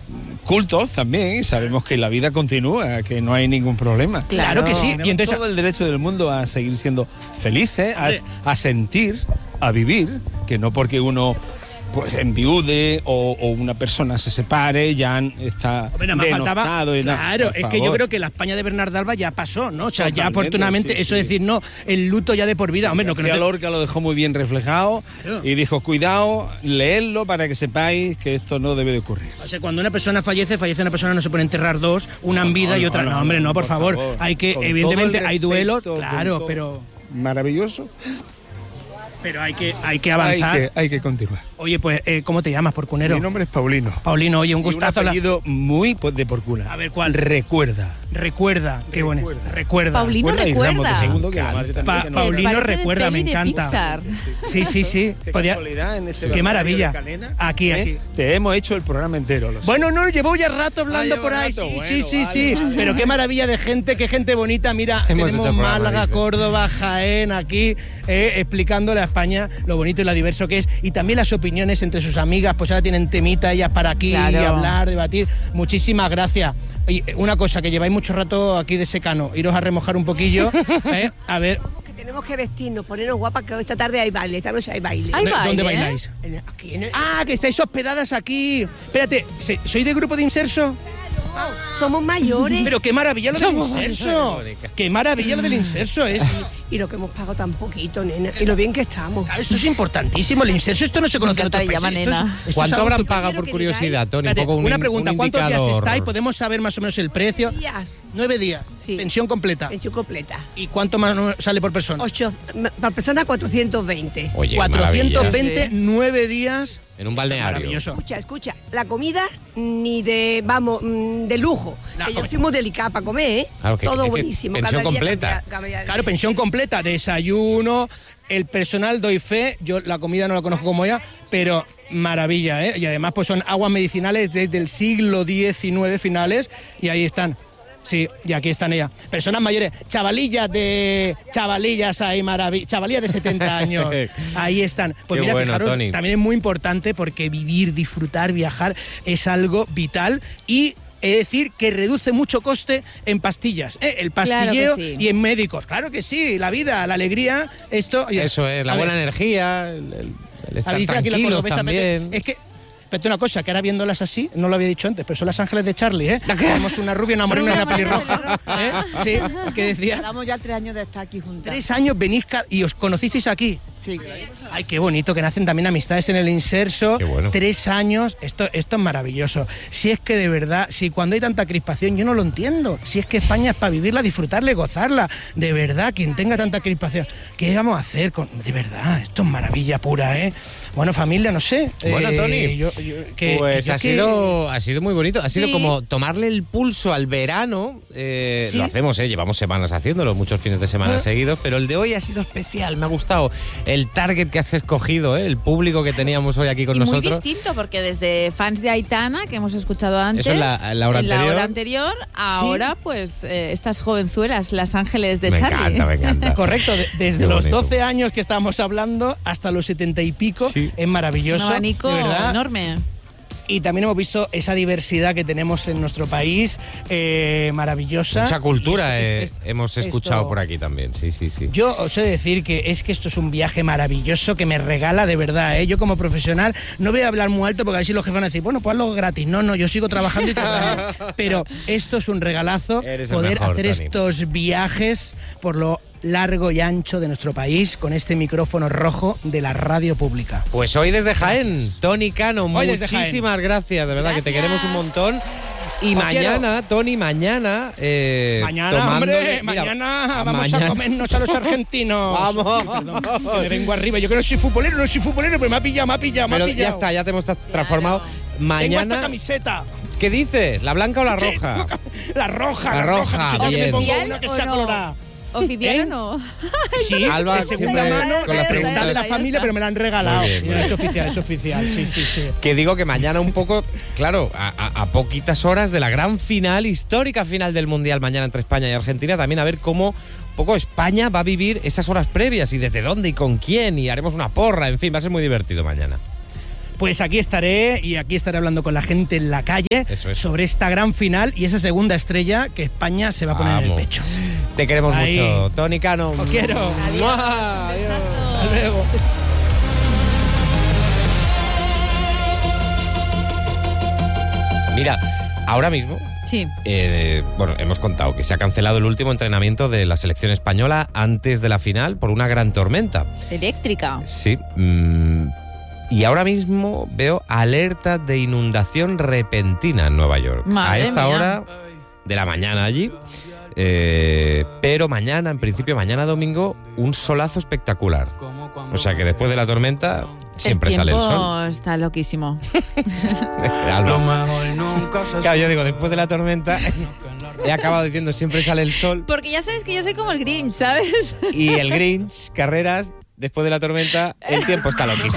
cultos también, y sabemos que la vida continúa, que no hay ningún problema. Claro que sí. Y entonces todo el derecho del mundo a seguir siendo felices, a sentir, a vivir, que no porque uno pues enviude o una persona se separe ya está denostado. Claro, es que yo creo que la España de Bernardo Alba ya pasó, ¿no? O sea, ya afortunadamente, sí, eso es decir, no, el luto ya de por vida. Hombre, Lorca lo dejó muy bien reflejado, claro. Y dijo, cuidado, leedlo para que sepáis que esto no debe de ocurrir. O sea, cuando una persona fallece una persona, no se puede enterrar dos, una en vida y otra. No, hombre, no, por favor. Hay que, con evidentemente, hay duelos, claro, pero... Maravilloso. Pero hay que avanzar. Hay que continuar. Oye, pues, ¿cómo te llamas, porcunero? Mi nombre es Paulino. Paulino, oye, un gustazo. Un apellido muy de porcuna. A ver, ¿cuál? Recuerda, qué bueno. Recuerda. Paulino recuerda. Paulino recuerda, me encanta. Sí. Qué maravilla. Aquí. Te hemos hecho el programa entero. Bueno, no, llevo ya rato hablando por ahí. Sí. Pero qué maravilla de gente, qué gente bonita. Mira, tenemos Málaga, Córdoba, Jaén, aquí, explicándole a España lo bonito y lo diverso que es. Y también las opiniones entre sus amigas, pues ahora tienen temita ellas para aquí, claro. Y hablar, debatir. Muchísimas gracias. Oye, una cosa, que lleváis mucho rato aquí de secano, iros a remojar un poquillo, a ver... Tenemos que vestirnos, ponernos guapas, que esta tarde hay baile, esta noche hay baile. ¿Dónde bailáis? Aquí que estáis hospedadas aquí. Espérate, ¿sois del grupo de Inserso? Somos mayores. Pero qué maravilla lo del Inserso. Qué maravilla lo del Inserso es. Y lo que hemos pagado tan poquito, nena. Y lo bien que estamos. Claro, esto es importantísimo. El Inserso, esto no se conoce en otros países. ¿Cuánto habrán pagado por curiosidad, Tony? Espérate, una pregunta. ¿Cuántos días estáis? ¿Podemos saber más o menos el precio? 9 días. Sí. Pensión completa. Pensión completa. ¿Y cuánto más sale por persona? 8, por persona 420. Oye, 420, 9 días. En un balneario. Maravilloso. Escucha, la comida ni de lujo. Que yo soy muy delicada para comer, ¿eh? Claro, todo buenísimo. Pensión completa. Claro, pensión completa, desayuno, el personal, doy fe, yo la comida no la conozco como ella, pero maravilla, ¿eh? Y además pues son aguas medicinales desde el siglo XIX finales y ahí están. Sí, y aquí están ellas. Personas mayores, chavalillas ahí, chavalillas de 70 años. Ahí están. Pues mira, bueno, fijaros, Tony. También es muy importante porque vivir, disfrutar, viajar es algo vital y... Es decir, que reduce mucho coste en pastillas, el pastilleo, claro, y en médicos. Claro que sí, la vida, la alegría, esto... Eso es, la buena energía, el estar tranquilos también. Es que... Pero una cosa, que ahora viéndolas así, no lo había dicho antes, pero son las ángeles de Charlie, ¿eh? Tenemos una rubia, una morena y una pelirroja. Sí, ¿qué decía? Llevamos ya 3 años de estar aquí juntas. 3 años venís y os conocisteis aquí. Sí. Ay, qué bonito, que nacen también amistades en el Inserso. Qué bueno. 3 años, esto es maravilloso. Si es que de verdad, si cuando hay tanta crispación, yo no lo entiendo. Si es que España es para vivirla, disfrutarla y gozarla. De verdad, quien tenga tanta crispación, ¿qué vamos a hacer con...? De verdad, esto es maravilla pura, ¿eh? Bueno, familia, no sé. Bueno, Tony, pues ha sido muy bonito. Ha sido como tomarle el pulso al verano. ¿Sí? Lo hacemos, llevamos semanas haciéndolo, muchos fines de semana seguidos, pero el de hoy ha sido especial, me ha gustado. El target que has escogido, el público que teníamos hoy aquí con nosotros. Muy distinto, porque desde fans de Aitana, que hemos escuchado antes, eso en la hora anterior, ahora pues estas jovenzuelas, las ángeles de Charlie. Me encanta. Correcto, desde los 12 años que estábamos hablando hasta los 70 y pico, es maravilloso. Un abanico enorme. Y también hemos visto esa diversidad que tenemos en nuestro país, maravillosa. Mucha cultura hemos escuchado por aquí también, sí. Yo os he de decir que esto es un viaje maravilloso que me regala de verdad, ¿eh? Yo como profesional no voy a hablar muy alto porque a ver si los jefes van a decir, bueno, pues hazlo gratis. No, yo sigo trabajando y trabajando. Pero esto es un regalazo, poder hacer Tony. Estos viajes por lo largo y ancho de nuestro país con este micrófono rojo de la radio pública. Pues hoy desde Jaén, Tony Cano, muchísimas gracias, de verdad, que te queremos un montón. Y mañana, Tony, mañana vamos a comernos a los argentinos. ¡Vamos! Perdón, me vengo arriba. Yo que no soy futbolero, pero me ha pillado. Pero ya está, ya te hemos transformado. Mañana... Tengo esta camiseta. ¿Qué dices? ¿La blanca o la roja? La roja. La roja, bien. Me pongo una que está colorada. ¿Oficial o no? Sí, Alba, de segunda mano, con las preguntas de la familia, pero me la han regalado. Muy bien. Es oficial, sí. Que digo que mañana un poco, claro, a poquitas horas de la gran final, histórica final del Mundial mañana entre España y Argentina, también a ver cómo un poco España va a vivir esas horas previas y desde dónde y con quién, y haremos una porra, en fin, va a ser muy divertido mañana. Pues aquí estaré hablando con la gente en la calle sobre esta gran final y esa segunda estrella que España se va a poner en el pecho. Te queremos mucho, Toni Cano. Os quiero. Adiós. Hasta luego. Mira, ahora mismo, hemos contado que se ha cancelado el último entrenamiento de la selección española antes de la final por una gran tormenta. Eléctrica. Sí. Y ahora mismo veo alerta de inundación repentina en Nueva York. Madre a esta mía. hora de la mañana allí. Pero mañana, en principio, mañana domingo, un solazo espectacular. O sea que después de la tormenta siempre sale el sol. Está loquísimo. Claro, yo digo, después de la tormenta he acabado diciendo siempre sale el sol. Porque ya sabes que yo soy como el Grinch, ¿sabes? Y el Grinch, Carreras, después de la tormenta, el tiempo está loquísimo.